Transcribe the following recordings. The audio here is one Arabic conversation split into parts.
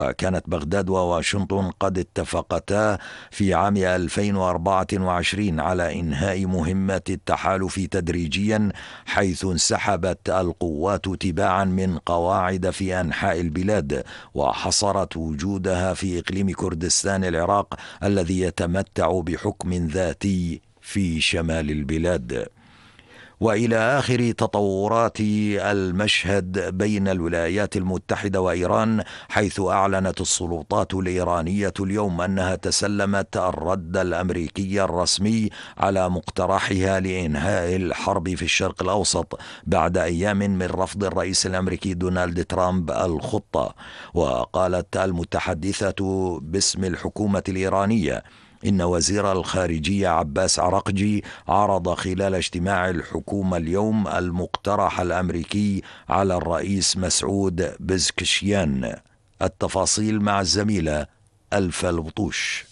كانت بغداد وواشنطن قد اتفقتا في عام 2024 على إنهاء مهمة التحالف تدريجيا، حيث انسحبت القوات تباعا من قواعد في أنحاء البلاد، وحصرت وجودها في إقليم كردستان العراق الذي يتمتع بحكم ذاتي في شمال البلاد. وإلى آخر تطورات المشهد بين الولايات المتحدة وإيران، حيث أعلنت السلطات الإيرانية اليوم أنها تسلمت الرد الأمريكي الرسمي على مقترحها لإنهاء الحرب في الشرق الأوسط بعد أيام من رفض الرئيس الأمريكي دونالد ترامب الخطة. وقالت المتحدثة باسم الحكومة الإيرانية إن وزير الخارجية عباس عرقجي عرض خلال اجتماع الحكومة اليوم المقترح الأمريكي على الرئيس مسعود بزكشيان. التفاصيل مع الزميلة ألفا البطوش.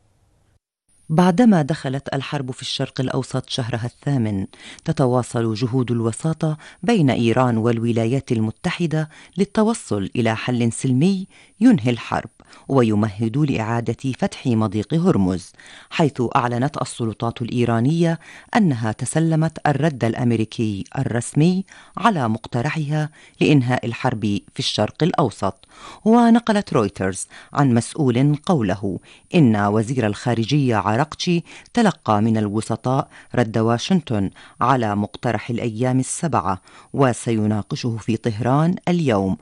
بعدما دخلت الحرب في الشرق الأوسط شهرها الثامن، تتواصل جهود الوساطة بين إيران والولايات المتحدة للتوصل إلى حل سلمي ينهي الحرب ويمهد لإعادة فتح مضيق هرمز، حيث أعلنت السلطات الإيرانية أنها تسلمت الرد الأمريكي الرسمي على مقترحها لإنهاء الحرب في الشرق الأوسط. ونقلت رويترز عن مسؤول قوله إن وزير الخارجية عرقجي تلقى من الوسطاء رد واشنطن على مقترح الأيام السبعة، وسيناقشه في طهران اليوم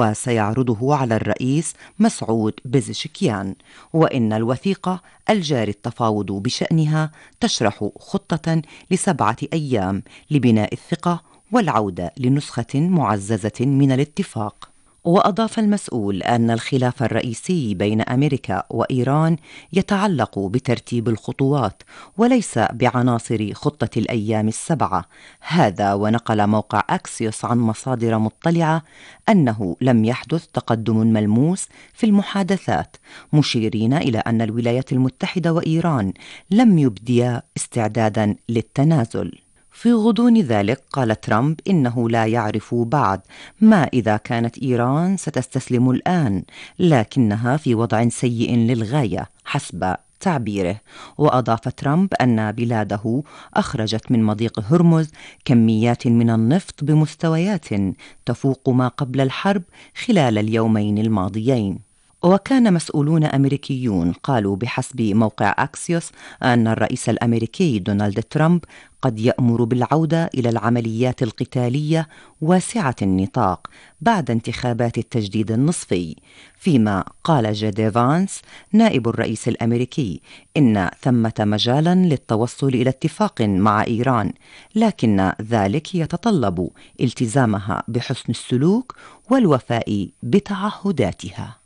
وسيعرضه على الرئيس مسعود بزشكيان، وإن الوثيقة الجاري التفاوض بشأنها تشرح خطة ل7 أيام لبناء الثقة والعودة لنسخة معززة من الاتفاق. وأضاف المسؤول أن الخلاف الرئيسي بين أمريكا وإيران يتعلق بترتيب الخطوات وليس بعناصر خطة الأيام السبعة. هذا ونقل موقع أكسيوس عن مصادر مطلعة أنه لم يحدث تقدم ملموس في المحادثات، مشيرين إلى أن الولايات المتحدة وإيران لم يبديا استعدادا للتنازل. في غضون ذلك قال ترامب إنه لا يعرف بعد ما إذا كانت إيران ستستسلم الآن، لكنها في وضع سيء للغاية حسب تعبيره. وأضاف ترامب أن بلاده أخرجت من مضيق هرمز كميات من النفط بمستويات تفوق ما قبل الحرب خلال اليومين الماضيين. وكان مسؤولون أمريكيون قالوا بحسب موقع أكسيوس أن الرئيس الأمريكي دونالد ترامب قد يأمر بالعودة إلى العمليات القتالية واسعة النطاق بعد انتخابات التجديد النصفي، فيما قال جي فانس نائب الرئيس الأمريكي إن ثمة مجالا للتوصل إلى اتفاق مع إيران، لكن ذلك يتطلب التزامها بحسن السلوك والوفاء بتعهداتها.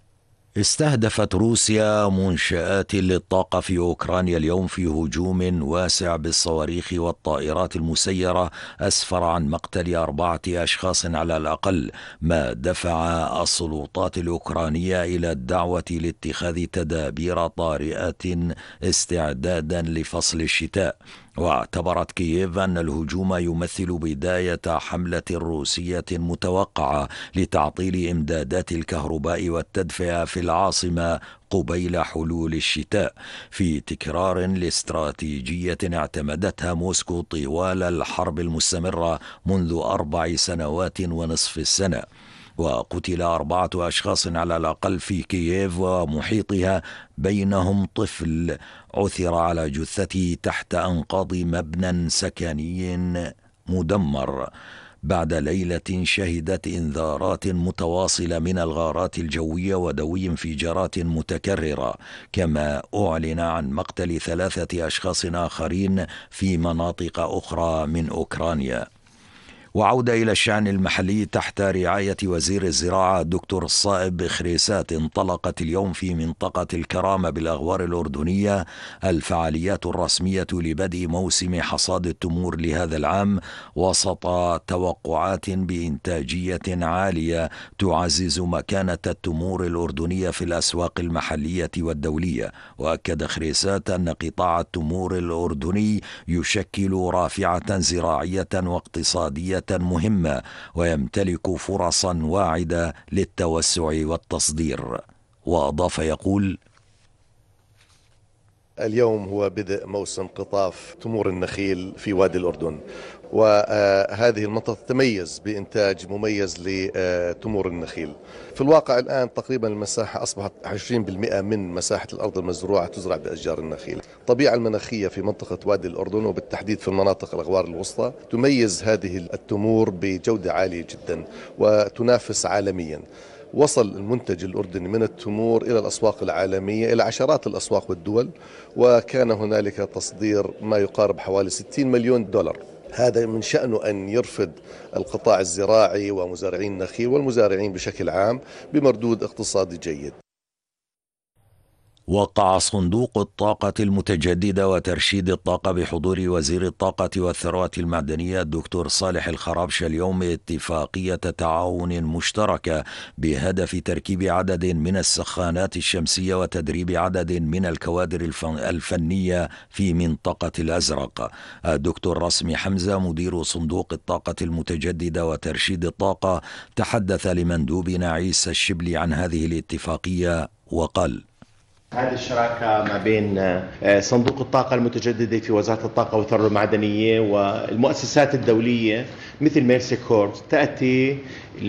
استهدفت روسيا منشآت للطاقة في أوكرانيا اليوم في هجوم واسع بالصواريخ والطائرات المسيرة أسفر عن مقتل 4 أشخاص على الأقل، ما دفع السلطات الأوكرانية إلى الدعوة لاتخاذ تدابير طارئة استعدادا لفصل الشتاء. واعتبرت كييف أن الهجوم يمثل بداية حملة روسية متوقعة لتعطيل إمدادات الكهرباء والتدفئة في العاصمة قبيل حلول الشتاء، في تكرار لاستراتيجية اعتمدتها موسكو طوال الحرب المستمرة منذ 4 سنوات ونصف السنة. وقتل 4 أشخاص على الأقل في كييف ومحيطها، بينهم طفل عثر على جثته تحت أنقاض مبنى سكني مدمر بعد ليلة شهدت إنذارات متواصلة من الغارات الجوية ودوي انفجارات متكررة، كما أعلن عن مقتل 3 أشخاص آخرين في مناطق أخرى من أوكرانيا. وعودة إلى الشأن المحلي تحت رعاية وزير الزراعة الدكتور الصائب خريسات، انطلقت اليوم في منطقة الكرامة بالأغوار الأردنية الفعاليات الرسمية لبدء موسم حصاد التمور لهذا العام، وسط توقعات بإنتاجية عالية تعزز مكانة التمور الأردنية في الأسواق المحلية والدولية. وأكد خريسات أن قطاع التمور الأردني يشكل رافعة زراعية واقتصادية ثقافية مهمة ويمتلك فرصا واعدة للتوسع والتصدير. وأضاف يقول: اليوم هو بدء موسم قطاف تمور النخيل في وادي الأردن، وهذه المنطقة تتميز بإنتاج مميز لتمور النخيل. في الواقع الآن تقريبا المساحة أصبحت 20% من مساحة الأرض المزروعة تزرع بأشجار النخيل. الطبيعة المناخية في منطقة وادي الأردن وبالتحديد في المناطق الأغوار الوسطى تميز هذه التمور بجودة عالية جدا وتنافس عالميا. وصل المنتج الأردني من التمور إلى الأسواق العالمية، إلى عشرات الأسواق والدول، وكان هنالك تصدير ما يقارب حوالي 60 مليون دولار. هذا من شأنه أن يرفد القطاع الزراعي ومزارعين النخيل والمزارعين بشكل عام بمردود اقتصادي جيد. وقع صندوق الطاقة المتجددة وترشيد الطاقة بحضور وزير الطاقة والثروات المعدنية الدكتور صالح الخرابشة اليوم اتفاقية تعاون مشتركة بهدف تركيب عدد من السخانات الشمسية وتدريب عدد من الكوادر الفنية في منطقة الأزرق. الدكتور رسمي حمزة مدير صندوق الطاقة المتجددة وترشيد الطاقة تحدث لمندوبنا عيسى الشبلي عن هذه الاتفاقية وقال: هذه الشراكة ما بين صندوق الطاقة المتجددة في وزارة الطاقة والثروة المعدنية والمؤسسات الدولية مثل ميرسي كوربس تأتي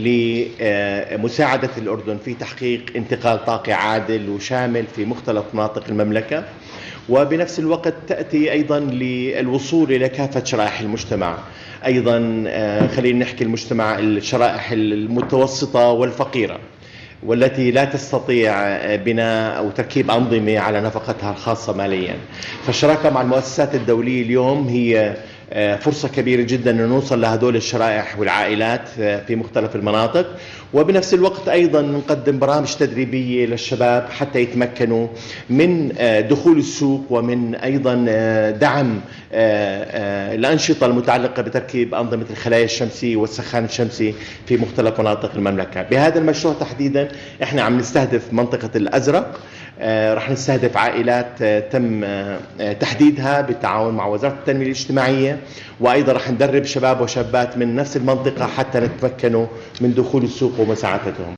لمساعدة الأردن في تحقيق انتقال طاقي عادل وشامل في مختلف مناطق المملكة، وبنفس الوقت تأتي أيضا للوصول إلى كافة شرائح المجتمع. أيضا خلينا نحكي المجتمع الشرائح المتوسطة والفقيرة والتي لا تستطيع بناء أو تركيب أنظمة على نفقتها الخاصة ماليا. فالشراكة مع المؤسسات الدولية اليوم هي فرصة كبيرة جدا أن نوصل لهذول الشرائح والعائلات في مختلف المناطق، وبنفس الوقت أيضا نقدم برامج تدريبية للشباب حتى يتمكنوا من دخول السوق ومن أيضا دعم الأنشطة المتعلقة بتركيب أنظمة الخلايا الشمسية والسخان الشمسي في مختلف مناطق المملكة. بهذا المشروع تحديدا احنا عم نستهدف منطقة الأزرق، رح نستهدف عائلات تم تحديدها بالتعاون مع وزارة التنمية الاجتماعية، وأيضا رح ندرب شباب وشابات من نفس المنطقة حتى نتمكنوا من دخول السوق ومساعدتهم.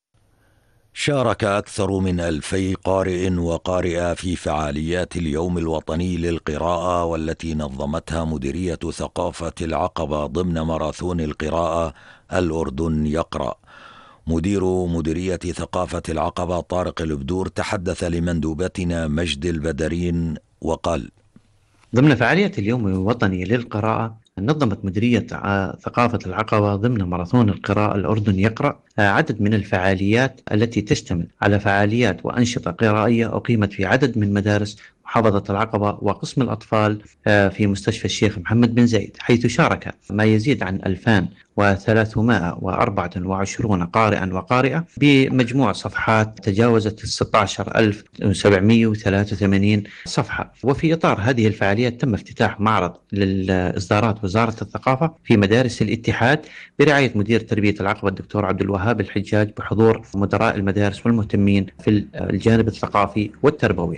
شارك أكثر من 2000 قارئ وقارئة في فعاليات اليوم الوطني للقراءة والتي نظمتها مديرية ثقافة العقبة ضمن ماراثون القراءة الأردن يقرأ. مدير مديرية ثقافة العقبة طارق البدور تحدث لمندوبتنا مجد البدرين وقال: ضمن فعالية اليوم الوطني للقراءة نظمت مديرية ثقافة العقبة ضمن ماراثون القراءة الأردن يقرأ عدد من الفعاليات التي تشتمل على فعاليات وأنشطة قرائية أقيمت في عدد من مدارس محافظة العقبة وقسم الأطفال في مستشفى الشيخ محمد بن زايد، حيث شارك ما يزيد عن 2324 قارئا وقارئة بمجموع صفحات تجاوزت 16783 صفحة. وفي إطار هذه الفعاليات تم افتتاح معرض للإصدارات وزارة الثقافة في مدارس الاتحاد برعاية مدير تربية العقبة الدكتور عبد الوهاب الحجاج بحضور مدراء المدارس والمهتمين في الجانب الثقافي والتربوي.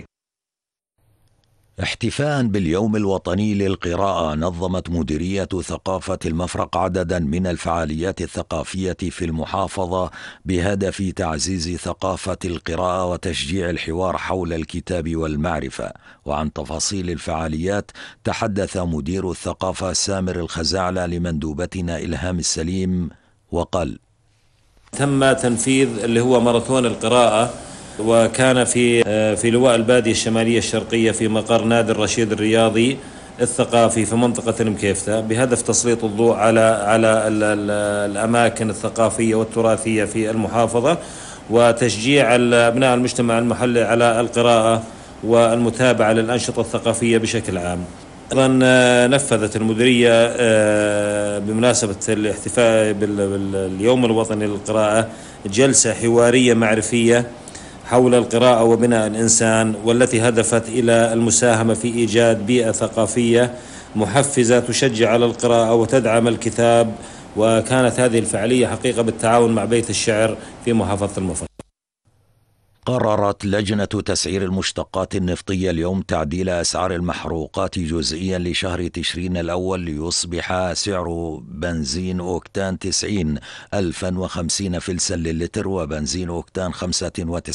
احتفاء باليوم الوطني للقراءة نظمت مديرية ثقافة المفرق عددا من الفعاليات الثقافية في المحافظة بهدف تعزيز ثقافة القراءة وتشجيع الحوار حول الكتاب والمعرفة. وعن تفاصيل الفعاليات تحدث مدير الثقافة سامر الخزاعلة لمندوبتنا إلهام السليم وقال: تم تنفيذ اللي هو ماراثون القراءة، وكان في لواء البادية الشمالية الشرقية في مقر نادي الرشيد الرياضي الثقافي في منطقة المكيفتة بهدف تسليط الضوء على الأماكن الثقافية والتراثية في المحافظة وتشجيع أبناء المجتمع المحلي على القراءة والمتابعة للأنشطة الثقافية بشكل عام. أيضا نفذت المديرية بمناسبة الاحتفاء باليوم الوطني للقراءة جلسة حوارية معرفية حول القراءة وبناء الإنسان، والتي هدفت إلى المساهمة في إيجاد بيئة ثقافية محفزة تشجع على القراءة وتدعم الكتاب. وكانت هذه الفعالية حقيقة بالتعاون مع بيت الشعر في محافظة المفرق. قررت لجنة تسعير المشتقات النفطية اليوم تعديل أسعار المحروقات جزئيا لشهر تشرين الأول ليصبح سعر بنزين أوكتان 90 1050 فلسا للتر، وبنزين أوكتان 95